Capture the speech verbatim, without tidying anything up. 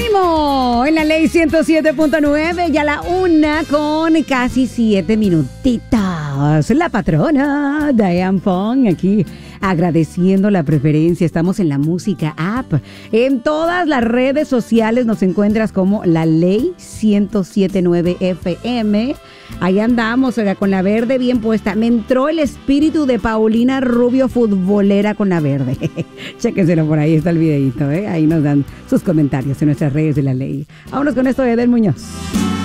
ánimo en la ley ciento siete punto nueve, ya la una con casi siete minutitos. La patrona Diane Fong aquí agradeciendo la preferencia. Estamos en la música app. En todas las redes sociales nos encuentras como la ley ciento siete punto nueve F M. Ahí andamos, oiga, con la verde bien puesta. Me entró el espíritu de Paulina Rubio, futbolera con la verde. Chéquenselo, por ahí está el videito, ¿eh? Ahí nos dan sus comentarios en nuestras redes de la ley. Vámonos con esto de Edel Muñoz.